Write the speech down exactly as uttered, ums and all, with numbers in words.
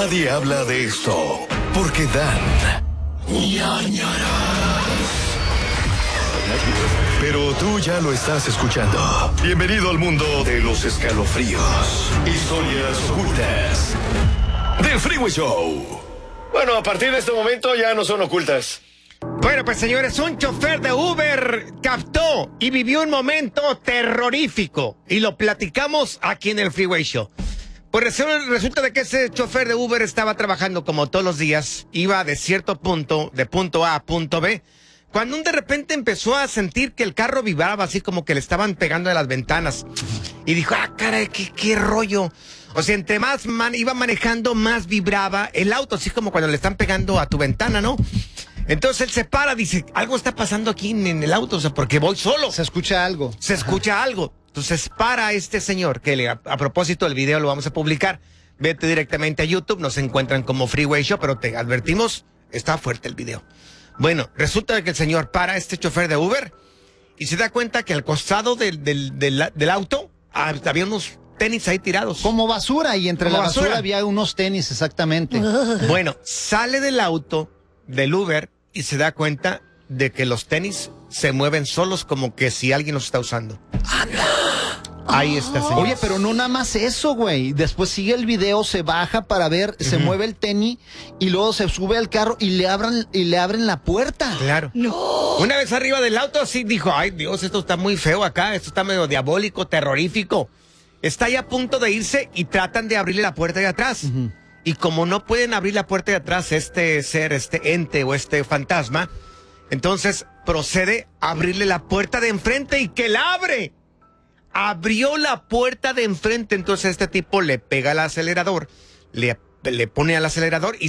Nadie habla de esto porque dan ñañaras. Pero tú ya lo estás escuchando. Bienvenido al mundo de los escalofríos, historias ocultas del Freeway Show. Bueno, a partir de este momento ya no son ocultas. Bueno, pues señores, un chofer de Uber captó y vivió un momento terrorífico. Y lo platicamos aquí en el Freeway Show. Pues resulta de que ese chofer de Uber estaba trabajando como todos los días. Iba de cierto punto, de punto A a punto B. Cuando de repente empezó a sentir que el carro vibraba así como que le estaban pegando de las ventanas. Y dijo, ah, caray, qué, qué rollo. O sea, entre más man, iba manejando, más vibraba el auto. Así como cuando le están pegando a tu ventana, ¿no? Entonces él se para, dice, algo está pasando aquí en, en el auto, o sea, porque voy solo. Se escucha algo. Se escucha algo. Entonces para este señor, que le, a, a propósito el video lo vamos a publicar. Vete directamente a YouTube, nos encuentran como Freeway Show, pero te advertimos, está fuerte el video. Bueno, resulta que el señor para este chofer de Uber y se da cuenta que al costado del, del, del, del auto ah, había unos tenis ahí tirados. Como basura, y entre Como la basura, basura había unos tenis, exactamente. Bueno, sale del auto, del Uber, y se da cuenta de que los tenis se mueven solos como que si alguien los está usando. Ahí está, señor. Oye, pero no nada más eso, güey. Después sigue el video, se baja para ver, uh-huh. se mueve el tenis y luego se sube al carro y le abran y le abren la puerta. Claro. No. Una vez arriba del auto así dijo, ay Dios, esto está muy feo acá, esto está medio diabólico, terrorífico. Está ahí a punto de irse y tratan de abrirle la puerta de atrás. Uh-huh. Y como no pueden abrir la puerta de atrás este ser, este ente o este fantasma, entonces procede a abrirle la puerta de enfrente y que la abre. Abrió la puerta de enfrente, entonces este tipo le pega al acelerador, le, le pone al acelerador y